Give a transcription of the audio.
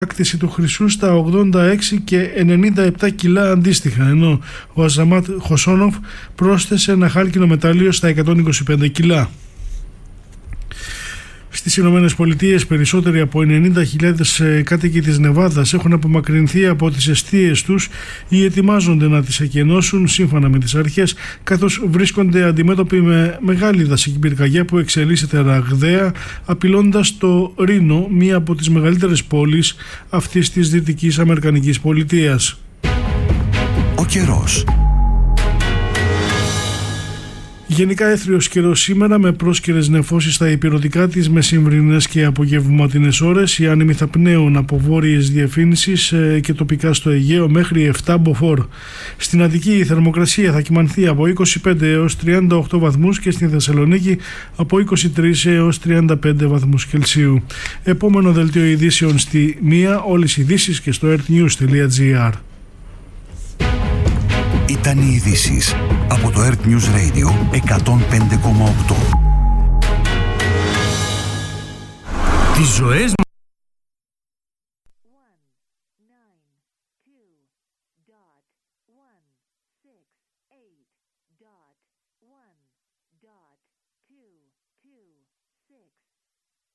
Άκτηση του χρυσού στα 86 και 97 κιλά αντίστοιχα, ενώ ο Αζαμάτ Χοσόνοφ πρόσθεσε ένα χάλκινο μετάλλιο στα 125 κιλά. Στις Ηνωμένες Πολιτείες, περισσότεροι από 90.000 κάτοικοι της Νεβάδας έχουν απομακρυνθεί από τις εστίες τους ή ετοιμάζονται να τις εκενώσουν σύμφωνα με τις αρχές, καθώς βρίσκονται αντιμέτωποι με μεγάλη δασική πυρκαγιά που εξελίσσεται ραγδαία, απειλώντας το Ρήνο, μία από τις μεγαλύτερες πόλεις αυτής της Δυτικής Αμερικανικής πολιτείας. Ο καιρός. Γενικά έθριος καιρός σήμερα με πρόσκαιρες νεφώσεις στα ηπειρωτικά της μεσημβρινές και απογευματινές ώρες. Οι άνεμοι θα πνέουν από βόρειες διευθύνσεις και τοπικά στο Αιγαίο μέχρι 7 μποφόρ. Στην Αττική η θερμοκρασία θα κυμανθεί από 25 έως 38 βαθμούς και στη Θεσσαλονίκη από 23 έως 35 βαθμούς Κελσίου. Επόμενο δελτίο ειδήσεων στη 1, όλες οι ειδήσεις και στο earthnews.gr. Ήταν οι ειδήσεις από το Earth News Radio 105,8. Τις ζωές